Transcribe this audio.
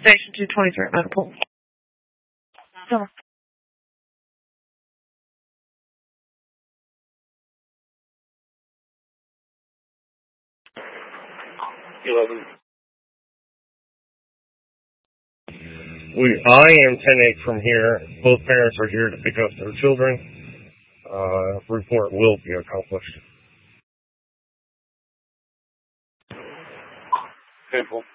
Station 223 Medical. Come on. 11. I am 10-8 from here. Both parents are here to pick up their children. Report will be accomplished. 10-4.